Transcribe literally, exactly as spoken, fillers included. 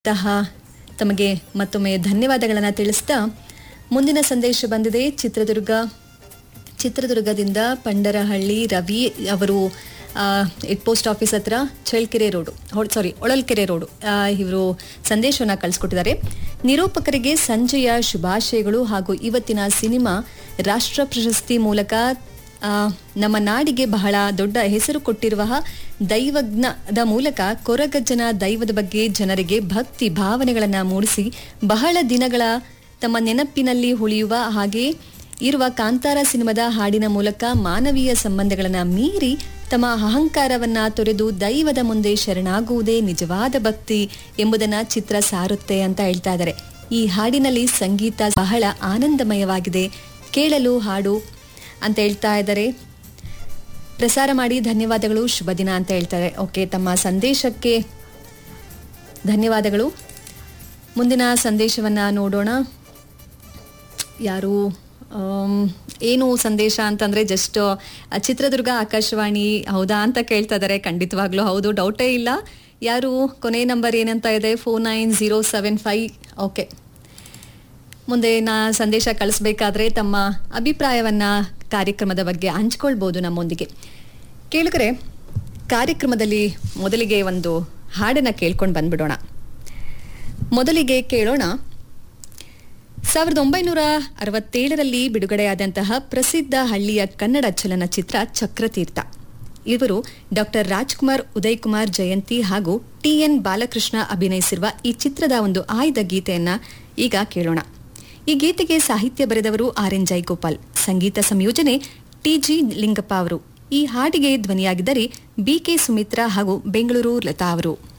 ತಹ ತಮಗೆ ಮತ್ತೊಮ್ಮೆ ಧನ್ಯವಾದಗಳನ್ನು ತಿಳಿಸ್ತಾ ಮುಂದಿನ ಸಂದೇಶ ಬಂದಿದೆ. ಚಿತ್ರದುರ್ಗ ಚಿತ್ರದುರ್ಗದಿಂದ ಪಂಡರಹಳ್ಳಿ ರವಿ ಅವರು ಹೆಡ್ ಪೋಸ್ಟ್ ಆಫೀಸ್ ಹತ್ರ ಚಳ್ಳಕೆರೆ ರೋಡು ಸಾರಿ ಹೊಳಲ್ಕೆರೆ ರೋಡು ಇವರು ಸಂದೇಶವನ್ನು ಕಳಿಸ್ಕೊಟ್ಟಿದ್ದಾರೆ. ನಿರೂಪಕರಿಗೆ ಸಂಜೆಯ ಶುಭಾಶಯಗಳು ಹಾಗೂ ಇವತ್ತಿನ ಸಿನಿಮಾ ರಾಷ್ಟ್ರ ಪ್ರಶಸ್ತಿ ಮೂಲಕ ನಮ್ಮ ನಾಡಿಗೆ ಬಹಳ ದೊಡ್ಡ ಹೆಸರು ಕೊಟ್ಟಿರುವ ದೈವಜ್ಞದ ಮೂಲಕ ಕೊರಗಜ್ಜನ ದೈವದ ಬಗ್ಗೆ ಜನರಿಗೆ ಭಕ್ತಿ ಭಾವನೆಗಳನ್ನು ಮೂಡಿಸಿ ಬಹಳ ದಿನಗಳ ತಮ್ಮ ನೆನಪಿನಲ್ಲಿ ಉಳಿಯುವ ಹಾಗೆ ಇರುವ ಕಾಂತಾರ ಸಿನಿಮಾದ ಹಾಡಿನ ಮೂಲಕ ಮಾನವೀಯ ಸಂಬಂಧಗಳನ್ನು ಮೀರಿ ತಮ್ಮ ಅಹಂಕಾರವನ್ನ ತೊರೆದು ದೈವದ ಮುಂದೆ ಶರಣಾಗುವುದೇ ನಿಜವಾದ ಭಕ್ತಿ ಎಂಬುದನ್ನ ಚಿತ್ರ ಸಾರುತ್ತೆ ಅಂತ ಹೇಳ್ತಾ ಇದ್ದಾರೆ. ಈ ಹಾಡಿನಲ್ಲಿ ಸಂಗೀತ ಬಹಳ ಆನಂದಮಯವಾಗಿದೆ, ಕೇಳಲು ಹಾಡು ಅಂತ ಹೇಳ್ತಾ ಇದ್ದಾರೆ. ಪ್ರಸಾರ ಮಾಡಿ ಧನ್ಯವಾದಗಳು, ಶುಭ ದಿನ ಅಂತ ಹೇಳ್ತಾರೆ. ಓಕೆ, ತಮ್ಮ ಸಂದೇಶಕ್ಕೆ ಧನ್ಯವಾದಗಳು. ಮುಂದಿನ ಸಂದೇಶವನ್ನ ನೋಡೋಣ. ಯಾರು ಏನು ಸಂದೇಶ ಅಂತಂದ್ರೆ ಜಸ್ಟ್ ಚಿತ್ರದುರ್ಗ ಆಕಾಶವಾಣಿ ಹೌದಾ ಅಂತ ಕೇಳ್ತಾ ಇದ್ದಾರೆ. ಖಂಡಿತವಾಗ್ಲೂ ಹೌದು, ಡೌಟೇ ಇಲ್ಲ. ಯಾರು ಕೊನೆ ನಂಬರ್ ಏನಂತ ಇದೆ? Four nine zero seven five. Okay, ಮುಂದೆ ನಾ ಸಂದೇಶ ಕಳಿಸ್ಬೇಕಾದ್ರೆ ತಮ್ಮ ಅಭಿಪ್ರಾಯವನ್ನ ಕಾರ್ಯಕ್ರಮದ ಬಗ್ಗೆ ಹಂಚ್ಕೊಳ್ಬೋದು ನಮ್ಮೊಂದಿಗೆ. ಕೇಳಿದ್ರೆ ಕಾರ್ಯಕ್ರಮದಲ್ಲಿ ಮೊದಲಿಗೆ ಒಂದು ಹಾಡನ್ನ ಕೇಳ್ಕೊಂಡು ಬಂದ್ಬಿಡೋಣ. ಮೊದಲಿಗೆ ಕೇಳೋಣ ಸಾವಿರದ ಒಂಬೈನೂರ ಅರವತ್ತೇಳರಲ್ಲಿ ಬಿಡುಗಡೆಯಾದಂತಹ ಪ್ರಸಿದ್ಧ ಹಳ್ಳಿಯ ಕನ್ನಡ ಚಲನಚಿತ್ರ ಚಕ್ರತೀರ್ಥ. ಇವರು ಡಾಕ್ಟರ್ ರಾಜ್ಕುಮಾರ್, ಉದಯ್ ಕುಮಾರ್, ಜಯಂತಿ ಹಾಗೂ ಟಿ ಎನ್ ಬಾಲಕೃಷ್ಣ ಅಭಿನಯಿಸಿರುವ ಈ ಚಿತ್ರದ ಒಂದು ಆಯ್ದ ಗೀತೆಯನ್ನ ಈಗ ಕೇಳೋಣ. ಈ ಗೀತೆಗೆ ಸಾಹಿತ್ಯ ಬರೆದವರು ಆರ್ ಎನ್ ಜೈಗೋಪಾಲ್, ಸಂಗೀತ ಸಂಯೋಜನೆ ಟಿ ಜಿ ಲಿಂಗಪ್ಪ ಅವರು. ಈ ಹಾಡಿಗೆ ಧ್ವನಿಯಾಗಿದ್ದರೆ ಬಿ ಕೆ ಸುಮಿತ್ರಾ ಹಾಗೂ ಬೆಂಗಳೂರು ಲತಾ ಅವರು.